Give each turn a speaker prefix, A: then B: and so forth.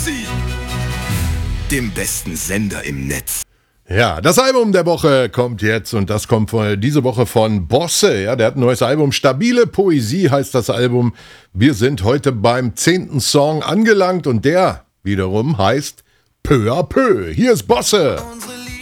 A: Ossi, dem besten Sender im Netz.
B: Ja, das Album der Woche kommt jetzt und das kommt diese Woche von Bosse. Ja, der hat ein neues Album. Stabile Poesie heißt das Album. Wir sind heute beim 10. Song angelangt und der wiederum heißt Peu à peu. Hier ist Bosse.